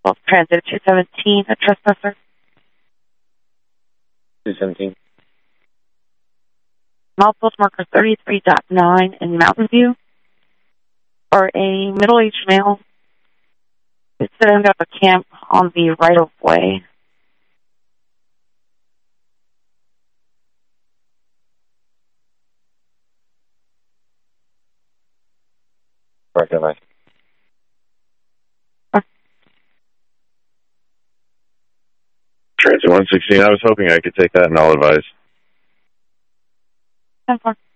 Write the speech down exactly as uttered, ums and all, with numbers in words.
Well, transit two seventeen, a trespasser. two seventeen. Milepost marker thirty-three point nine in Mountain View. For a middle-aged male, it's setting up a camp on the right-of-way. Right, nice. Transit one sixteen, I was hoping I could take that and I'll advise. ten four.